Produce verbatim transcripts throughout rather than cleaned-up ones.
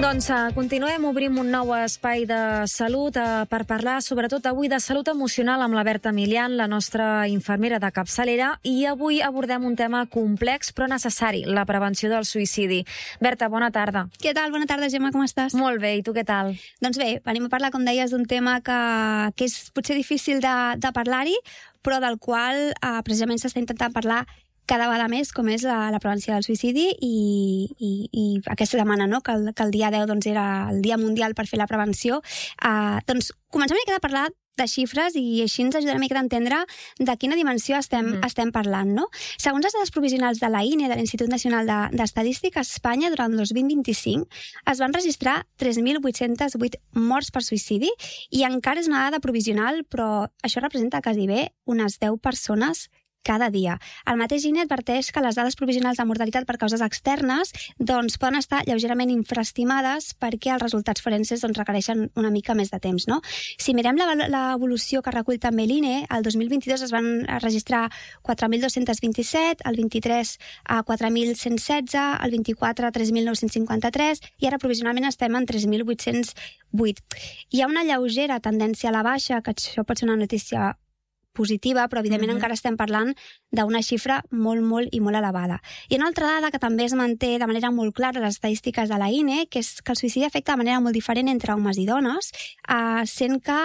Doncs uh, continuem, obrim un nou espai de salut uh, per parlar sobretot avui de salut emocional amb la Berta Milian, la nostra infermera de capçalera, i avui abordem un tema complex però necessari, la prevenció del suïcidi. Berta, bona tarda. Què tal? Bona tarda, Gemma, com estàs? Molt bé, i tu què tal? Doncs bé, venim a parlar, com deies, d'un tema que, que és potser difícil de, de parlar-hi, però del qual eh, precisament s'està intentant parlar cada vegada més, com és la, la prevenció del suïcidi, i, i, i aquesta setmana, no?, que el, que el dia deu doncs, era el Dia Mundial per fer la prevenció. Eh, doncs comencem una mica a parlar de xifres i així ens ajudarà una mica a entendre de quina dimensió estem, mm. estem parlant, no? Segons les dades provisionals de la I N E, de l'Institut Nacional d'Estadística, a Espanya, durant el dos mil vint-i-cinc es van registrar tres mil vuit-cents vuit morts per suïcidi, i encara és una dada provisional, però això representa quasi bé unes deu persones cada dia. El mateix I N E adverteix que les dades provisionals de mortalitat per causes externes doncs, poden estar lleugerament infraestimades perquè els resultats forenses doncs, requereixen una mica més de temps. No? Si mirem l'evolució que recull també l'I N E, el dos mil vint-i-dos es van registrar quatre mil dos-cents vint-i-set, el vint-i-tres a quatre mil cent setze, el vint-i-quatre a tres mil nou-cents cinquanta-tres, i ara provisionalment estem en tres mil vuit-cents vuit. Hi ha una lleugera tendència a la baixa, que això pot ser una notícia positiva, però evidentment mm-hmm. encara estem parlant d'una xifra molt, molt i molt elevada. I una altra dada que també es manté de manera molt clara a les estadístiques de la I N E, que és que el suïcidi afecta de manera molt diferent entre homes i dones, eh, sent que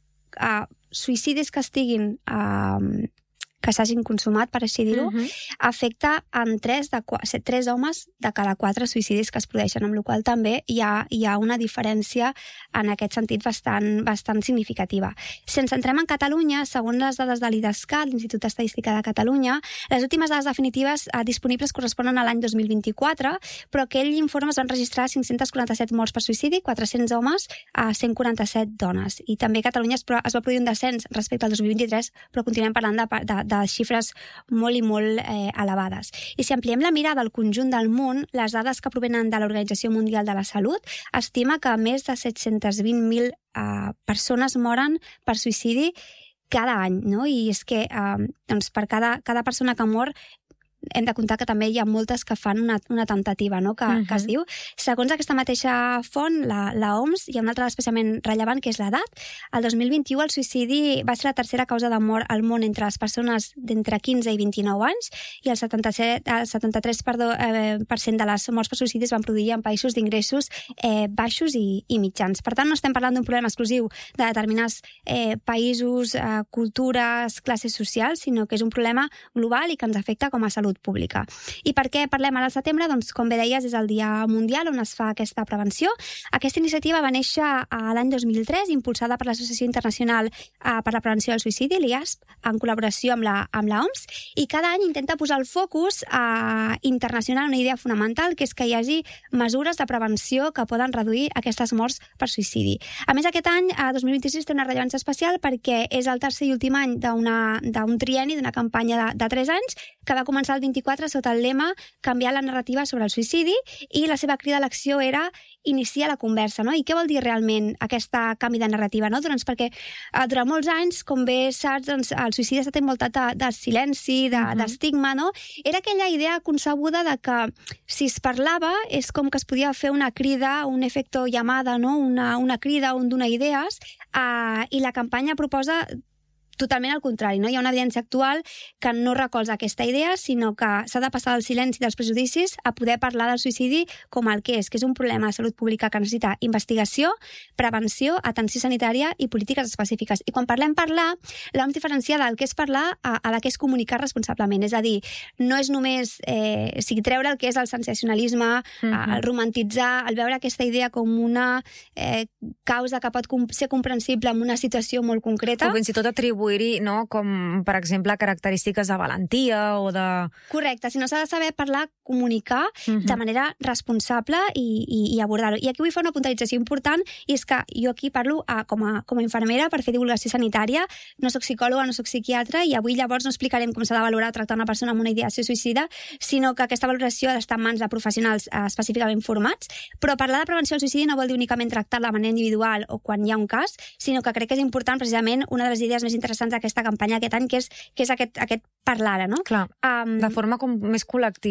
eh, suïcidis que estiguin eh, que s'hagin consumat, per així dir-ho, uh-huh. afecta en tres, de, tres homes de cada quatre suïcidis que es produeixen, amb la qual cosa també hi ha, hi ha una diferència en aquest sentit bastant, bastant significativa. Si ens centrem en Catalunya, segons les dades de l'IDESCAT, l'Institut d'Estadística de Catalunya, les últimes dades definitives eh, disponibles corresponen a l'any dos mil vint-i-quatre, però aquell informe es van registrar cinc-cents quaranta-set morts per suïcidi, quatre-cents homes a cent quaranta-set dones. I també a Catalunya es, es va produir un descens respecte al dos mil vint-i-tres, però continuem parlant de, de, de xifres molt i molt eh, elevades. I si ampliem la mirada al conjunt del món, les dades que provenen de l'Organització Mundial de la Salut estima que més de set-cents vint mil eh, persones moren per suïcidi cada any, no? I és que eh, doncs per cada, cada persona que mor hem de comptar que també hi ha moltes que fan una, una temptativa, no? que, uh-huh. que es diu. Segons aquesta mateixa font, la, la O M S, hi ha una altra especialment rellevant, que és l'edat. El dos mil vint-i-u el suïcidi va ser la tercera causa de mort al món entre les persones d'entre quinze i vint-i-nou anys, i el setanta-set, el setanta-tres perdó, eh, per cent de les morts per suïcidi es van produir en països d'ingressos eh, baixos i, i mitjans. Per tant, no estem parlant d'un problema exclusiu de determinats eh, països, eh, cultures, classes socials, sinó que és un problema global i que ens afecta com a salut pública. I per què parlem ara al setembre? Doncs, com bé deies, és el Dia Mundial on es fa aquesta prevenció. Aquesta iniciativa va néixer l'any dos mil tres, impulsada per l'Associació Internacional per la Prevenció del Suïcidi, l'I A S P, en col·laboració amb la, amb la O M S, i cada any intenta posar el focus eh, internacional, una idea fonamental, que és que hi hagi mesures de prevenció que poden reduir aquestes morts per suïcidi. A més, aquest any, a dos mil vint-i-sis, té una rellevància especial perquè és el tercer i últim any d'un trienni, d'una campanya de, de tres anys, que va començar el vint-i-quatre sota el lema "Canviar la narrativa sobre el suïcidi", i la seva crida a l'acció era iniciar la conversa, no? I què vol dir realment aquest canvi de narrativa, no? Doncs perquè eh, durant molts anys, com bé saps, doncs, el suïcidi ha estat envoltat de, de silenci, de, uh-huh. d'estigma, no? Era aquella idea concebuda de que si es parlava és com que es podia fer una crida, un efecto llamada, no? Una, una crida on donar idees, eh, i la campanya proposa totalment al contrari, no? Hi ha una evidència actual que no recolza aquesta idea, sinó que s'ha de passar del silenci dels prejudicis a poder parlar del suïcidi com el que és, que és un problema de salut pública que necessita investigació, prevenció, atenció sanitària i polítiques específiques. I quan parlem parlar, l'O M S diferencia del que és parlar a, a la que és comunicar responsablement. És a dir, no és només eh, o sigui, treure el que és el sensacionalisme, mm-hmm. el romantitzar, el veure aquesta idea com una eh, causa que pot ser comprensible en una situació molt concreta. O fins i tot atribuir no? Com, per exemple, característiques de valentia o de... Correcte, si no s'ha de saber parlar, comunicar uh-huh. de manera responsable i, i, i abordar-ho. I aquí vull fer una puntualització important, i és que jo aquí parlo a, com, a, com a infermera per fer divulgació sanitària, no soc psicòloga, no soc psiquiatra, i avui llavors no explicarem com s'ha de valorar o tractar una persona amb una ideació suïcida, sinó que aquesta valoració ha d'estar en mans de professionals eh, específicament formats. Però parlar de prevenció del suïcidi no vol dir únicament tractar-la de manera individual o quan hi ha un cas, sinó que crec que és important, precisament, una de les idees més interessants d'aquesta campanya aquest any, que és, que és aquest, aquest parlar-ne, no? Clar, um, de forma com més col·lectiva. Correcte.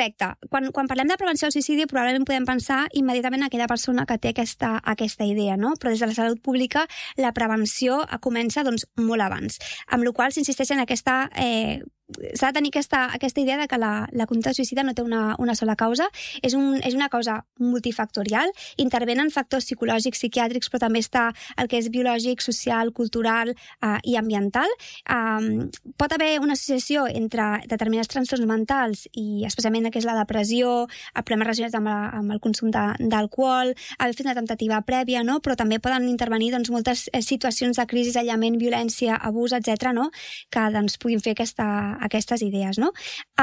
Correcte. Quan, quan parlem de prevenció del suïcidi, probablement podem pensar immediatament en aquella persona que té aquesta, aquesta idea, no? Però des de la salut pública la prevenció comença doncs, molt abans. Amb la qual cosa s'insisteix en aquesta... Eh, s'ha de tenir aquesta, aquesta idea de que la, la conducta suïcida no té una, una sola causa, és, un, és una causa multifactorial, intervenen factors psicològics, psiquiàtrics, però també està el que és biològic, social, cultural eh, i ambiental. Um, pot haver una associació entre determinats trastorns mentals i especialment el que és la depressió, el problemes relacionats amb, la, amb el consum d'alcohol, haver fet una temptativa prèvia, no? Però també poden intervenir doncs, moltes situacions de crisi, aïllament, violència, abús, etcètera, no? Que doncs, puguin fer aquesta aquestes idees, no?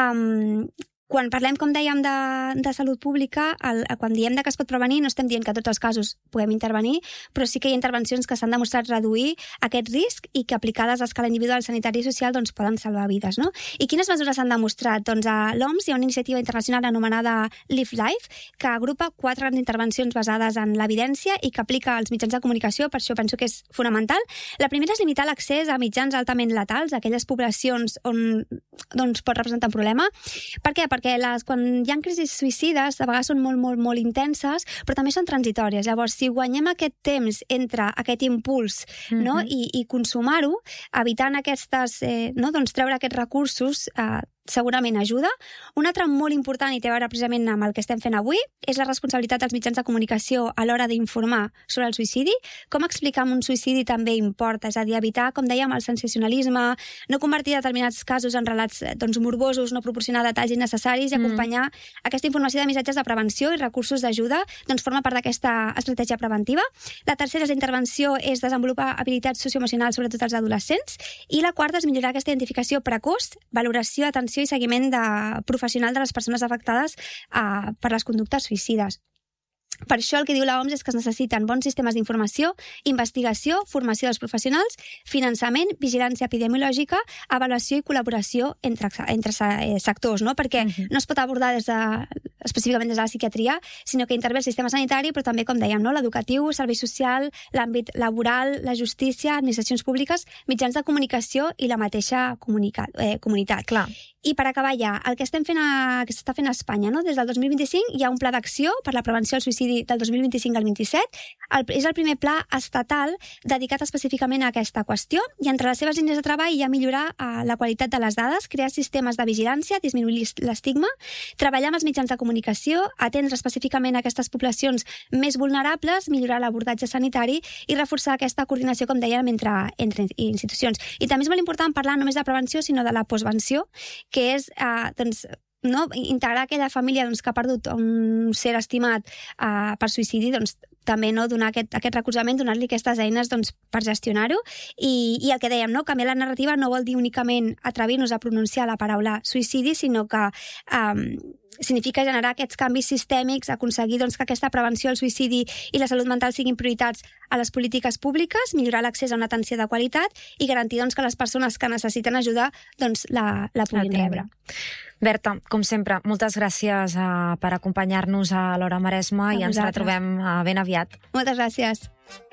Um, quan parlem, com dèiem, de, de salut pública, el, quan diem que es pot prevenir, no estem dient que en tots els casos puguem intervenir, però sí que hi ha intervencions que s'han demostrat reduir aquest risc i que aplicades a escala individual, sanitària i social doncs, poden salvar vides, no? I quines mesures s'han demostrat? Doncs a l'O M S hi ha una iniciativa internacional anomenada Live Life, que agrupa quatre grans intervencions basades en l'evidència i que aplica als mitjans de comunicació, per això penso que és fonamental. La primera és limitar l'accés a mitjans altament letals, a aquelles poblacions on doncs, pot representar un problema. Per què? Perquè les, quan hi ha crisis suïcides, a vegades són molt, molt, molt intenses, però també són transitòries. Llavors, si guanyem aquest temps entre aquest impuls mm-hmm. no? I, i consumar-ho, evitant aquestes, eh, no? doncs treure aquests recursos, eh, segurament ajuda. Un altre molt important i té a veure precisament amb el que estem fent avui és la responsabilitat dels mitjans de comunicació a l'hora d'informar sobre el suïcidi. Com explicar un suïcidi també importa, és a dir, evitar, com dèiem, el sensacionalisme, no convertir determinats casos en relats doncs, morbosos, no proporcionar detalls innecessaris i acompanyar mm. aquesta informació de missatges de prevenció i recursos d'ajuda, doncs forma part d'aquesta estratègia preventiva. La tercera és la intervenció, és desenvolupar habilitats socioemocionals, sobretot als adolescents, i la quarta és millorar aquesta identificació precoç, valoració, atenció i seguiment de professional de les persones afectades uh, per les conductes suïcides. Per això el que diu l'O M S és que es necessiten bons sistemes d'informació, investigació, formació dels professionals, finançament, vigilància epidemiològica, avaluació i col·laboració entre, entre sectors, no? Perquè uh-huh. no es pot abordar des de, específicament des de la psiquiatria, sinó que intervé el sistema sanitari, però també, com dèiem, no? L'educatiu, servei social, l'àmbit laboral, la justícia, administracions públiques, mitjans de comunicació i la mateixa comunica, eh, comunitat. Clar. I per acabar ja, el que estem fent a, que s'està fent a Espanya, no? Des del dos mil vint-i-cinc hi ha un pla d'acció per la prevenció del suïcidi del dos mil vint-i-cinc al vint-i-set. El, és el primer pla estatal dedicat específicament a aquesta qüestió i entre les seves línies de treball hi ha millorar uh, la qualitat de les dades, crear sistemes de vigilància, disminuir l'estigma, treballar amb els mitjans de comunicació, atendre específicament aquestes poblacions més vulnerables, millorar l'abordatge sanitari i reforçar aquesta coordinació, com dèiem, entre, entre institucions. I també és molt important parlar no només de prevenció, sinó de la postvenció, que és eh, doncs, no, integrar aquella família doncs, que ha perdut un ser estimat eh, per suïcidi, doncs, també no, donar aquest, aquest recolzament, donar-li aquestes eines doncs, per gestionar-ho. I, I el que dèiem, no, canviar la narrativa no vol dir únicament atrevir-nos a pronunciar la paraula suïcidi, sinó que eh, significa generar aquests canvis sistèmics, aconseguir doncs, que aquesta prevenció al suïcidi i la salut mental siguin prioritats a les polítiques públiques, millorar l'accés a una atenció de qualitat i garantir doncs, que les persones que necessiten ajuda doncs, la, la puguin la rebre. Berta, com sempre, moltes gràcies uh, per acompanyar-nos a l'Hora Maresma a i ens vosaltres. Retrobem uh, ben aviat. Moltes gràcies.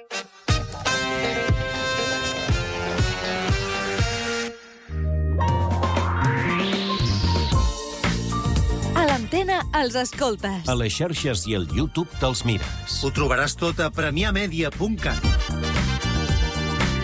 A l'antena els escoltes. A les xarxes i al YouTube te'ls mires. Ho trobaràs tot a premià media punt cat.